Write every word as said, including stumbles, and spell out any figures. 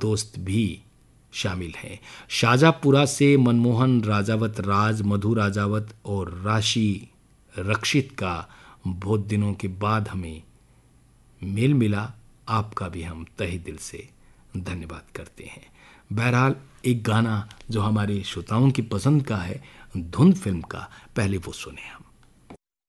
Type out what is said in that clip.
दोस्त भी शामिल हैं। शाहजहाँपुरा से मनमोहन राजावत, राज, मधु राजावत और राशि रक्षित का बहुत दिनों के बाद हमें मेल मिला। आपका भी हम तहे दिल से धन्यवाद करते हैं। बहरहाल एक गाना जो हमारे श्रोताओं की पसंद का है, धुंध फिल्म का, पहले वो सुने हम।